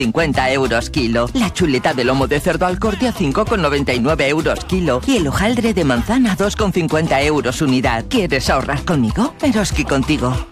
50 euros kilo. La chuleta de lomo de cerdo al corte a 5,99 euros kilo. Y el hojaldre de manzana a 2,50 euros unidad. ¿Quieres ahorrar conmigo? Eroski contigo.